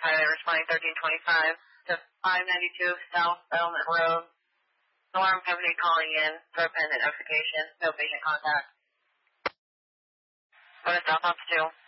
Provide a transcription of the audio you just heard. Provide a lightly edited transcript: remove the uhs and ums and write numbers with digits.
Highway responding 1325 to 592 South Settlement Road. Alarm company calling in for a pendant notification. No patient contact. Go to South Ops 2.